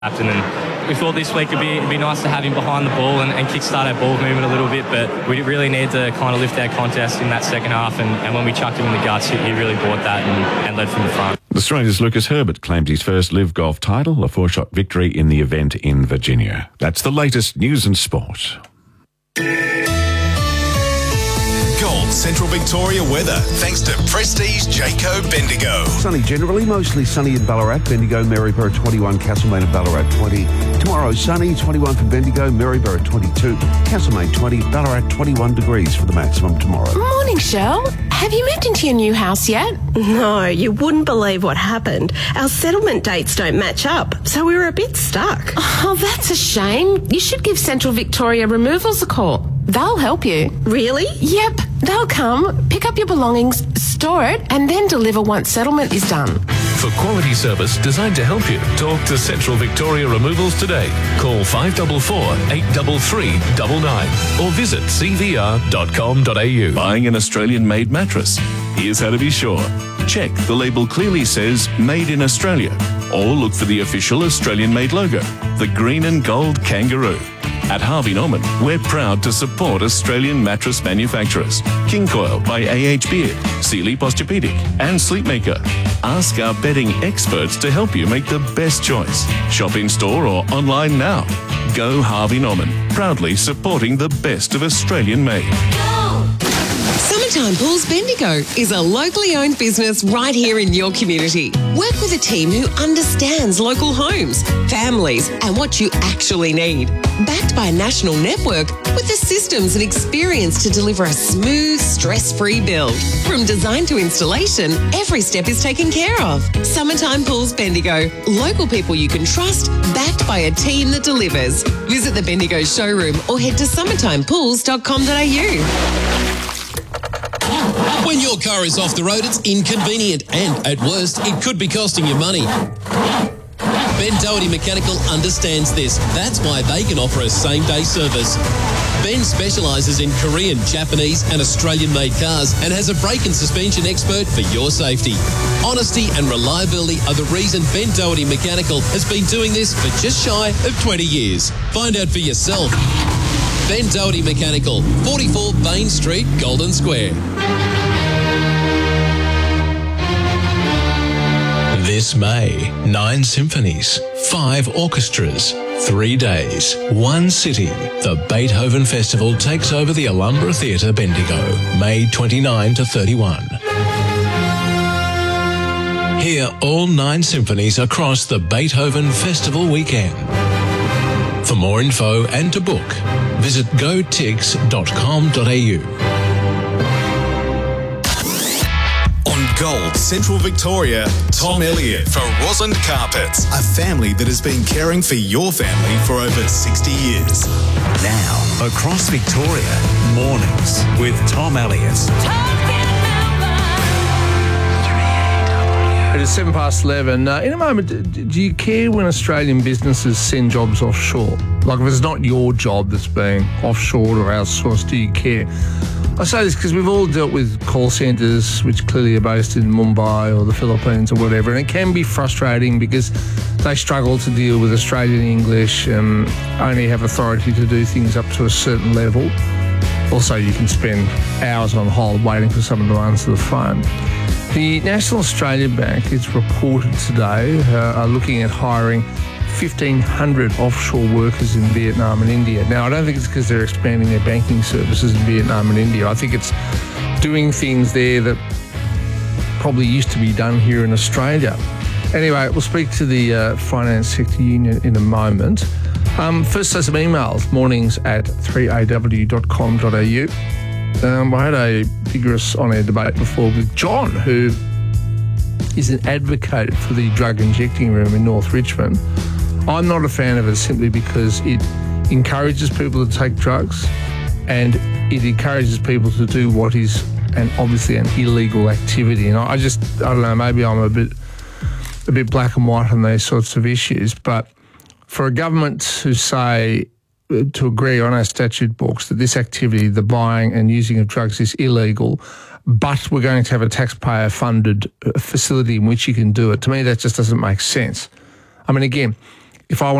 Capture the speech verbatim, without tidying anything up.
captain, and we thought this week it'd be, it'd be nice to have him behind the ball and, and kickstart our ball movement a little bit, but we really need to kind of lift our contest in that second half, and, and when we chucked him in the guts, he, he really brought that and, and led from the front. Australia's Lucas Herbert claimed his first Live Golf title, a four-shot victory in the event in Virginia. That's the latest news and sport. Gold Central Victoria weather, thanks to Prestige Jayco Bendigo. Sunny generally, mostly sunny in Ballarat, Bendigo, Maryborough twenty-one, Castlemaine and Ballarat twenty. Tomorrow sunny, twenty-one for Bendigo, Maryborough twenty-two, Castlemaine twenty, Ballarat twenty-one degrees for the maximum tomorrow. Morning, Shell. Have you moved into your new house yet? No, you wouldn't believe what happened. Our settlement dates don't match up, so we were a bit stuck. Oh, that's a shame. You should give Central Victoria Removals a call. They'll help you. Really? Yep. They'll come, pick up your belongings, store it, and then deliver once settlement is done. For quality service designed to help you, talk to Central Victoria Removals today. Call five four four, eight three three, nine nine or visit c v r dot com dot a u. Buying an Australian-made mattress? Here's how to be sure. Check the label clearly says Made in Australia, or look for the official Australian-made logo, the green and gold kangaroo. At Harvey Norman, we're proud to support Australian mattress manufacturers. King Coil by A H Beard, Sealy Posturepedic and Sleepmaker. Ask our bedding experts to help you make the best choice. Shop in store or online now. Go Harvey Norman, proudly supporting the best of Australian made. Summertime Pools Bendigo is a locally owned business right here in your community. Work with a team who understands local homes, families, and what you actually need. Backed by a national network with the systems and experience to deliver a smooth, stress-free build. From design to installation, every step is taken care of. Summertime Pools Bendigo. Local people you can trust, backed by a team that delivers. Visit the Bendigo showroom or head to summertime pools dot com dot a u. When your car is off the road, it's inconvenient and, at worst, it could be costing you money. Ben Doherty Mechanical understands this. That's why they can offer a same-day service. Ben specialises in Korean, Japanese and Australian-made cars and has a brake and suspension expert for your safety. Honesty and reliability are the reason Ben Doherty Mechanical has been doing this for just shy of twenty years. Find out for yourself. Ben Doherty Mechanical, forty-four Bain Street, Golden Square. This May, nine symphonies, five orchestras, three days, one city. The Beethoven Festival takes over the Alhambra Theatre, Bendigo, May twenty-ninth to thirty-first. Hear all nine symphonies across the Beethoven Festival weekend. For more info and to book, visit go tix dot com dot a u. On Gold Central Victoria, Tom Elliott for Rosalind Carpets, a family that has been caring for your family for over sixty years. Now, across Victoria, mornings with Tom Elliott. It is seven past eleven. Uh, in a moment, do you care when Australian businesses send jobs offshore? Like if it's not your job that's being offshored or outsourced, do you care? I say this because we've all dealt with call centres which clearly are based in Mumbai or the Philippines or whatever, and it can be frustrating because they struggle to deal with Australian English and only have authority to do things up to a certain level. Also, you can spend hours on hold waiting for someone to answer the phone. The National Australia Bank, it's reported today, uh, are looking at hiring fifteen hundred offshore workers in Vietnam and India. Now, I don't think it's because they're expanding their banking services in Vietnam and India. I think it's doing things there that probably used to be done here in Australia. Anyway, we'll speak to the uh, Finance Sector Union in a moment. Um, first, some emails, mornings at three a w dot com dot a u. Um, I had a vigorous on-air debate before with John, who is an advocate for the drug injecting room in North Richmond. I'm not a fan of it simply because it encourages people to take drugs and it encourages people to do what is an obviously an illegal activity. And I just, I don't know, maybe I'm a bit, a bit black and white on these sorts of issues, but for a government to say, to agree on our statute books that this activity, the buying and using of drugs, is illegal, but we're going to have a taxpayer-funded facility in which you can do it, to me that just doesn't make sense. I mean, again, if I